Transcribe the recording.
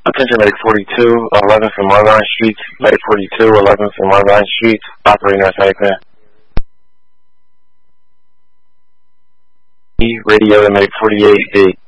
Attention Medic 42, 11th and Marvine Street. Medic 42, 11th and Marvine Street. Operating North Saipan. Radio to Medic 48B.